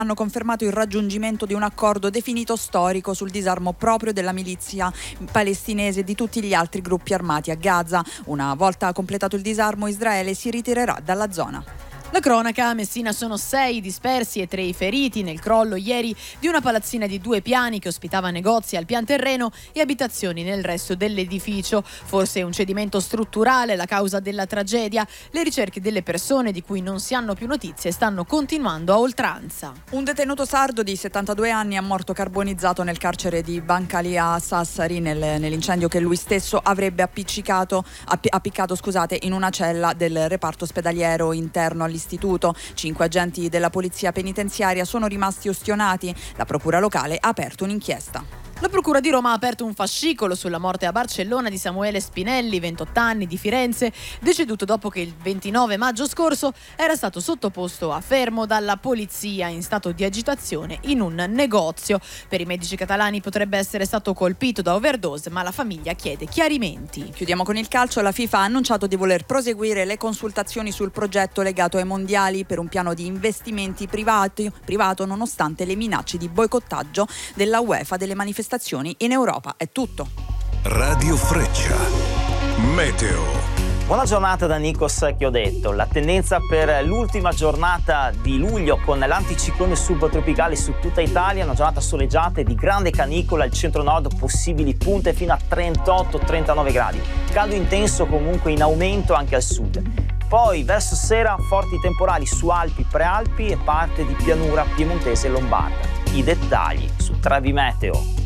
hanno confermato il raggiungimento di un accordo definito storico sul disarmo proprio della milizia palestinese e di tutti gli altri gruppi armati a Gaza. Una volta completato il disarmo, Israele si ritirerà dalla zona. La cronaca: a Messina sono 6 dispersi e 3 i feriti nel crollo ieri di una palazzina di 2 piani che ospitava negozi al pian terreno e abitazioni nel resto dell'edificio. Forse un cedimento strutturale la causa della tragedia. Le ricerche delle persone di cui non si hanno più notizie stanno continuando a oltranza. Un detenuto sardo di 72 anni è morto carbonizzato nel carcere di Bancalia a Sassari nell'incendio che lui stesso avrebbe appiccato in una cella del reparto ospedaliero interno all'istituto. 5 agenti della polizia penitenziaria sono rimasti ustionati. La procura locale ha aperto un'inchiesta. La Procura di Roma ha aperto un fascicolo sulla morte a Barcellona di Samuele Spinelli, 28 anni, di Firenze, deceduto dopo che il 29 maggio scorso era stato sottoposto a fermo dalla polizia in stato di agitazione in un negozio. Per i medici catalani potrebbe essere stato colpito da overdose, ma la famiglia chiede chiarimenti. Chiudiamo con il calcio. La FIFA ha annunciato di voler proseguire le consultazioni sul progetto legato ai mondiali per un piano di investimenti privato nonostante le minacce di boicottaggio della UEFA delle manifestazioni in Europa. È tutto. Radio Freccia. Meteo. Buona giornata da Nikos Chiodetto. La tendenza per l'ultima giornata di luglio con l'anticiclone subtropicale su tutta Italia, una giornata soleggiata e di grande canicola al centro-nord, possibili punte fino a 38-39 gradi. Caldo intenso comunque in aumento anche al sud. Poi verso sera forti temporali su Alpi, Prealpi e parte di pianura piemontese e lombarda. I dettagli su Trevi Meteo.